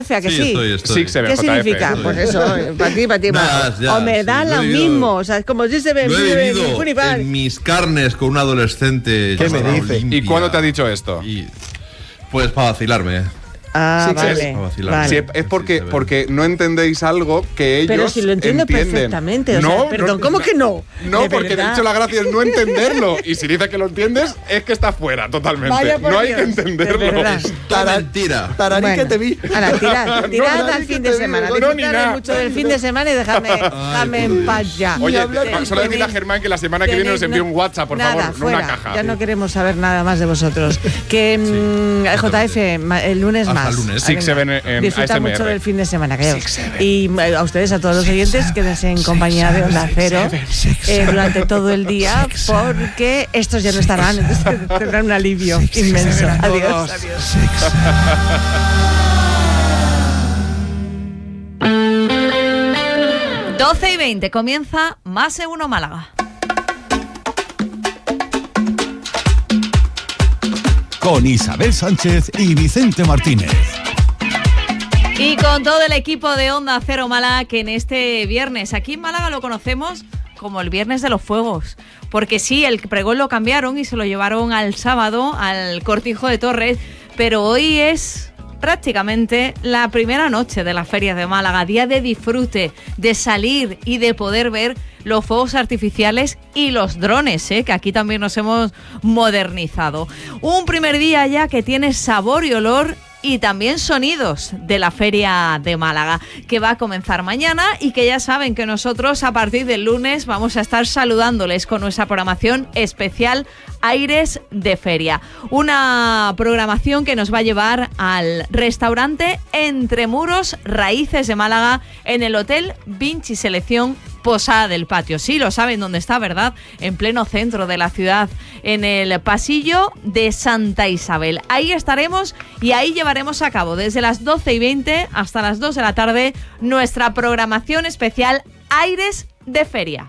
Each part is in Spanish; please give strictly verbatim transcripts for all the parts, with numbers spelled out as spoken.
¿A que sí? Sí, estoy, estoy. Sí, se ve, ¿Qué J F. significa? Pues eso, para ti, para ti. Nada, ya, o me sí, dan lo lo he mismo, vivido. o sea, es como si se ven Lo he vivido Funifar. en mis carnes con un adolescente. ¿Qué me llamado dice? Olimpia. ¿Y cuándo te ha dicho esto? Y, pues para vacilarme. Ah, Sí, vale. para vacilar. vale. Sí, es porque, Sí, se ve. porque no entendéis algo que ellos Pero si lo entiendo entienden. perfectamente, o no, sea, perdón, ¿cómo que no? No, De porque de verdad. hecho la gracia es no entenderlo. Y si dices que lo entiendes, es que está fuera totalmente. Vaya por no hay Dios, que de entenderlo. verdad. Todo mentira. Tararí Bueno, que te vi. Ahora, tirad, tirad No, al que fin te de vi, semana. no, ni Disfrutad nada. mucho del fin de semana y dejadme, dejadme en paz ya. Oye, hablar te- con- solo decirle a Germán que la semana que viene nos envíe un WhatsApp, por nada, favor, fuera, no una caja. Ya no queremos saber nada más de vosotros. Que mm, J F, ma- el lunes Hasta más. el lunes. Six Seven en Disfruta A S M R. mucho del fin de semana, callaos. Y eh, a ustedes, a todos los oyentes, quédense en compañía de Onda Cero eh, durante todo el día, porque estos ya no estarán, entonces tendrán un alivio inmenso. Adiós. Adiós. doce y veinte comienza Más E uno Málaga. Con Isabel Sánchez y Vicente Martínez. Y con todo el equipo de Onda Cero Málaga, que en este viernes, aquí en Málaga lo conocemos como el Viernes de los Fuegos. Porque sí, el pregón lo cambiaron y se lo llevaron al sábado, al Cortijo de Torres, pero hoy es prácticamente la primera noche de las ferias de Málaga, día de disfrute, de salir y de poder ver los fuegos artificiales y los drones, ¿eh? Que aquí también nos hemos modernizado. Un primer día ya que tiene sabor y olor y también sonidos de la Feria de Málaga, que va a comenzar mañana y que ya saben que nosotros a partir del lunes vamos a estar saludándoles con nuestra programación especial Aires de Feria. Una programación que nos va a llevar al restaurante Entre Muros Raíces de Málaga en el Hotel Vinci Selección Posada del Patio. Sí, lo saben dónde está, ¿verdad? En pleno centro de la ciudad, en el pasillo de Santa Isabel. Ahí estaremos y ahí llevaremos a cabo desde las doce y veinte hasta las dos de la tarde nuestra programación especial Aires de Feria.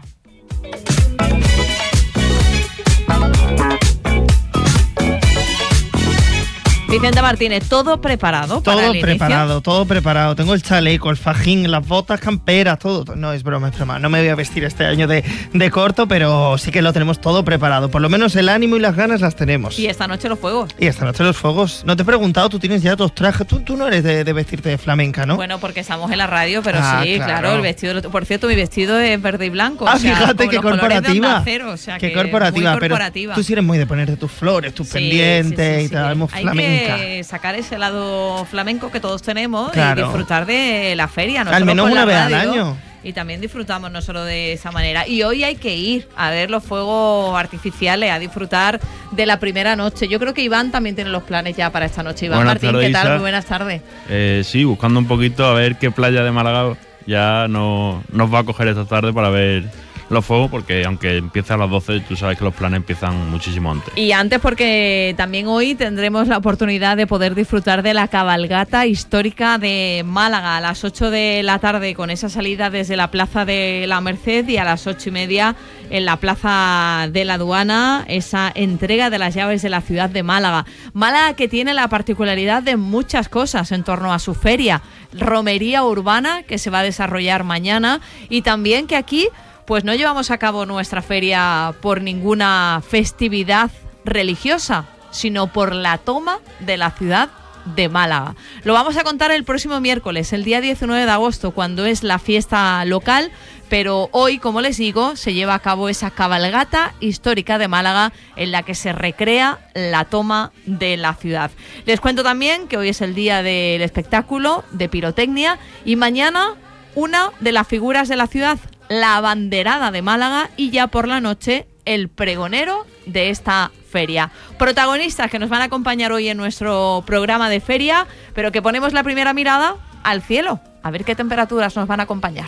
Vicente Martínez, ¿todo preparado para Todo el preparado, inicio? todo preparado. Tengo el chaleco, el fajín, las botas camperas, todo. No, es broma, es broma. No me voy a vestir este año de, de corto, pero sí que lo tenemos todo preparado. Por lo menos el ánimo y las ganas las tenemos. Y esta noche los fuegos. Y esta noche los fuegos. No te he preguntado, tú tienes ya tus trajes. Tú, tú no eres de, de vestirte de flamenca, ¿no? Bueno, porque estamos en la radio, pero Ah, sí, claro. claro. el vestido. Por cierto, mi vestido es verde y blanco. Ah, o sea, fíjate, con qué los colores de corporativa. Onda Cero, o sea, Qué que corporativa, muy pero corporativa. tú sí eres muy de ponerte tus flores, tus Sí, pendientes sí, sí, y sí. tal, muy Hay flamenca. que sacar ese lado flamenco que todos tenemos Claro. y disfrutar de la feria. No Al solo menos con la una vez al radio, año. Y también disfrutamos nosotros de esa manera. Y hoy hay que ir a ver los fuegos artificiales, a disfrutar de la primera noche. Yo creo que Iván también tiene los planes ya para esta noche. Iván Buenas Martín, tardes, ¿qué tal? Isa. Muy buenas tardes. Eh, sí, buscando un poquito a ver qué playa de Málaga ya no, nos va a coger esta tarde para ver los fuegos, porque aunque empieza a las doce, tú sabes que los planes empiezan muchísimo antes. Y antes, porque también hoy tendremos la oportunidad de poder disfrutar de la cabalgata histórica de Málaga a las ocho de la tarde, con esa salida desde la Plaza de la Merced, y a las ocho y media en la Plaza de la Aduana, esa entrega de las llaves de la ciudad de Málaga. Málaga, que tiene la particularidad de muchas cosas en torno a su feria. Romería urbana, que se va a desarrollar mañana, y también que aquí pues no llevamos a cabo nuestra feria por ninguna festividad religiosa, sino por la toma de la ciudad de Málaga. Lo vamos a contar el próximo miércoles, el día diecinueve de agosto, cuando es la fiesta local, pero hoy, como les digo, se lleva a cabo esa cabalgata histórica de Málaga en la que se recrea la toma de la ciudad. Les cuento también que hoy es el día del espectáculo de pirotecnia y mañana una de las figuras de la ciudad, la abanderada de Málaga, y ya por la noche el pregonero de esta feria. Protagonistas que nos van a acompañar hoy en nuestro programa de feria, pero que ponemos la primera mirada al cielo, a ver qué temperaturas nos van a acompañar.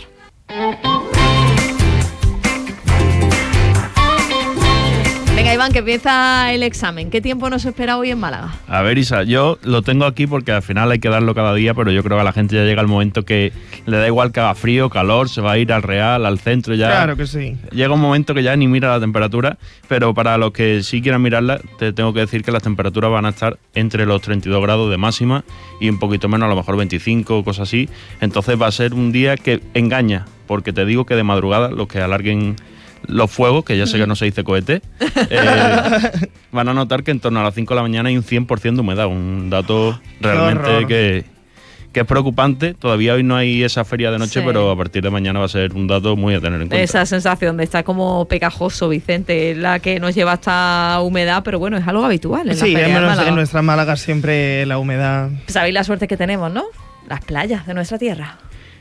Venga, Iván, que empieza el examen. ¿Qué tiempo nos espera hoy en Málaga? A ver, Isa, yo lo tengo aquí porque al final hay que darlo cada día, pero yo creo que a la gente ya llega el momento que le da igual que haga frío, calor, se va a ir al Real, al centro ya. Claro que sí. Llega un momento que ya ni mira la temperatura, pero para los que sí quieran mirarla, te tengo que decir que las temperaturas van a estar entre los treinta y dos grados de máxima y un poquito menos, a lo mejor veinticinco, cosas así. Entonces va a ser un día que engaña, porque te digo que de madrugada los que alarguen los fuegos, que ya sé que no se dice cohete, eh, van a notar que en torno a las cinco de la mañana hay un cien por ciento de humedad, un dato realmente que, que es preocupante. Todavía hoy no hay esa feria de noche, sí, pero a partir de mañana va a ser un dato muy a tener en cuenta. Esa sensación de estar como pegajoso, Vicente, es la que nos lleva hasta humedad, pero bueno, es algo habitual en sí, la feria de Málaga. En nuestra Málaga siempre la humedad. Sabéis la suerte que tenemos, ¿no? Las playas de nuestra tierra.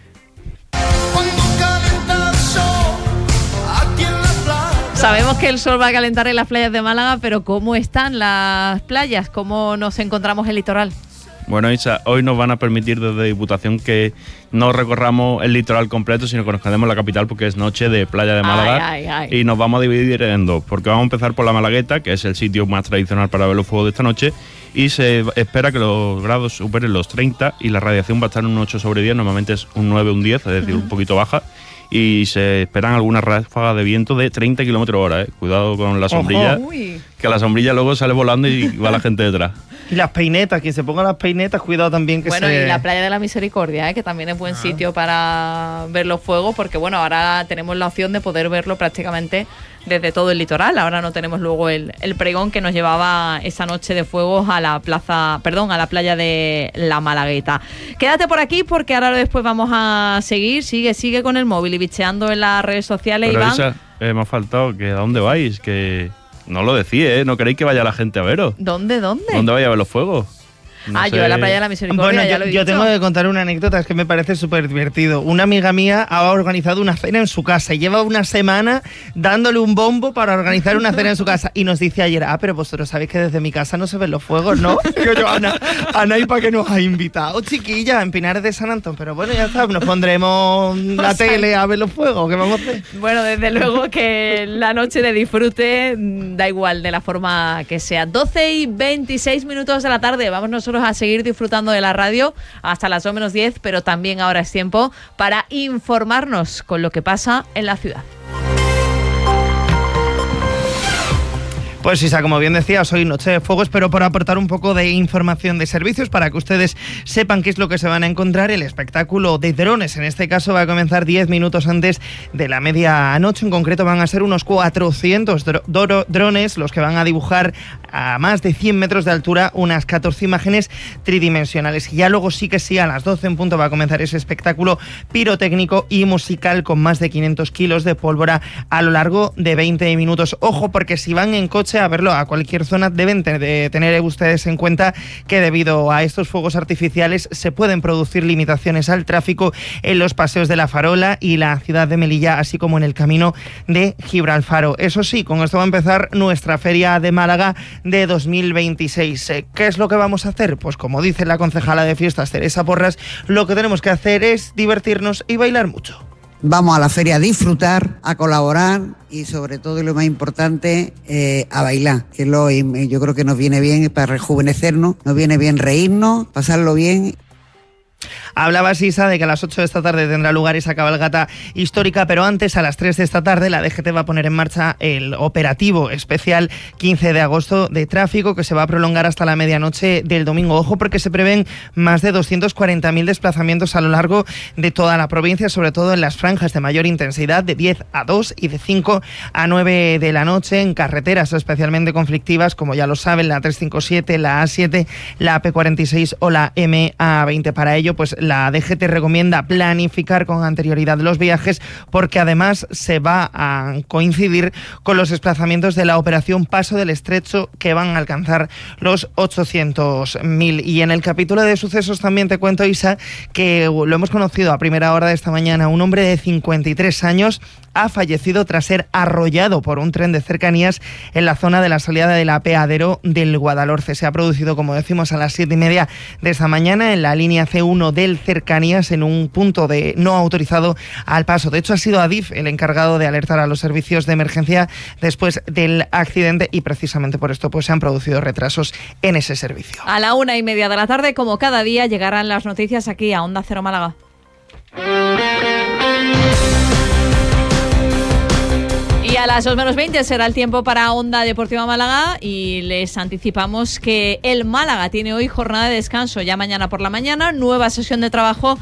Sabemos que el sol va a calentar en las playas de Málaga, pero ¿cómo están las playas? ¿Cómo nos encontramos el litoral? Bueno, Isa, hoy nos van a permitir desde Diputación que no recorramos el litoral completo, sino que nos quedemos en la capital porque es noche de playa de Málaga. Ay, ay, ay. Y nos vamos a dividir en dos, porque vamos a empezar por la Malagueta, que es el sitio más tradicional para ver los fuegos de esta noche, y se espera que los grados superen los treinta y la radiación va a estar en un ocho sobre diez, normalmente es un nueve, un diez, es decir, uh-huh, un poquito baja. Y se esperan algunas ráfagas de viento de treinta kilómetros hora, ¿eh? Cuidado con la sombrilla, que la sombrilla luego sale volando y va la gente detrás. Y las peinetas, quien se ponga las peinetas, cuidado también que bueno, se... y la playa de la Misericordia, ¿eh? Que también es buen ah. sitio para ver los fuegos, porque bueno, ahora tenemos la opción de poder verlo prácticamente desde todo el litoral. Ahora no tenemos luego el, el pregón que nos llevaba esa noche de fuegos a la plaza, perdón, a la playa de la Malagueta. Quédate por aquí porque ahora después vamos a seguir, sigue, sigue con el móvil y bicheando en las redes sociales. Pero Iván. Esa, eh, me ha faltado, que ¿a dónde vais? Que no lo decís, ¿eh? No queréis que vaya la gente a veros. ¿Dónde, dónde? ¿Dónde vais a ver los fuegos? No ah, sé. yo a la playa de la Misericordia, bueno, ya yo, lo he yo dicho. tengo que contar una anécdota, es que me parece súper divertido. Una amiga mía ha organizado una cena en su casa y lleva una semana dándole un bombo para organizar una cena en su casa. Y nos dice ayer, ah, pero vosotros sabéis que desde mi casa no se ven los fuegos, ¿no? Digo yo, Ana, Ana, ¿y para qué nos ha invitado, chiquilla, en Pinares de San Antón? Pero bueno, ya está, nos pondremos la tele a ver los fuegos, ¿qué vamos a hacer? Bueno, desde luego que la noche de disfrute da igual de la forma que sea. doce y veintiséis minutos de la tarde, vamos nosotros a seguir disfrutando de la radio hasta las dos menos diez, pero también ahora es tiempo para informarnos con lo que pasa en la ciudad. Pues Isa, como bien decías, hoy noche de fuegos, pero por aportar un poco de información de servicios para que ustedes sepan qué es lo que se van a encontrar, el espectáculo de drones, en este caso va a comenzar diez minutos antes de la medianoche, en concreto van a ser unos cuatrocientos dro- dro- drones los que van a dibujar a más de cien metros de altura unas catorce imágenes tridimensionales. Y ya luego sí que sí, a las doce en punto va a comenzar ese espectáculo pirotécnico y musical con más de quinientos kilos de pólvora a lo largo de veinte minutos. Ojo, porque si van en coche a verlo a cualquier zona, deben de tener ustedes en cuenta que debido a estos fuegos artificiales se pueden producir limitaciones al tráfico en los paseos de La Farola y la ciudad de Melilla, así como en el camino de Gibraltar. Eso sí, con esto va a empezar nuestra Feria de Málaga de dos mil veintiséis. ¿Qué es lo que vamos a hacer? Pues como dice la concejala de fiestas, Teresa Porras, lo que tenemos que hacer es divertirnos y bailar mucho. Vamos a la feria a disfrutar, a colaborar y sobre todo, y lo más importante, eh, a bailar, que lo, yo creo que nos viene bien para rejuvenecernos, nos viene bien reírnos, pasarlo bien. Hablaba Sisa de que a las ocho de esta tarde tendrá lugar esa cabalgata histórica, pero antes, a las tres de esta tarde, la D G T va a poner en marcha el operativo especial quince de agosto de tráfico, que se va a prolongar hasta la medianoche del domingo. Ojo, porque se prevén más de doscientos cuarenta mil desplazamientos a lo largo de toda la provincia, sobre todo en las franjas de mayor intensidad, de diez a dos y de cinco a nueve de la noche, en carreteras especialmente conflictivas, como ya lo saben, la trescientos cincuenta y siete, la A siete, la A P cuarenta y seis o la M A veinte. Para ello, pues la D G T recomienda planificar con anterioridad los viajes, porque además se va a coincidir con los desplazamientos de la operación Paso del Estrecho, que van a alcanzar los ochocientos mil. Y en el capítulo de sucesos también te cuento, Isa, que lo hemos conocido a primera hora de esta mañana. Un hombre de cincuenta y tres años ha fallecido tras ser arrollado por un tren de cercanías en la zona de la salida del apeadero del Guadalhorce. Se ha producido, como decimos, a las siete y media de esta mañana en la línea C uno del del Cercanías en un punto de no autorizado al paso. De hecho, ha sido Adif el encargado de alertar a los servicios de emergencia después del accidente y precisamente por esto pues se han producido retrasos en ese servicio. A la una y media de la tarde, como cada día, llegarán las noticias aquí a Onda Cero Málaga. Y a las dos menos veinte será el tiempo para Onda Deportiva Málaga y les anticipamos que el Málaga tiene hoy jornada de descanso. Ya mañana por la mañana, nueva sesión de trabajo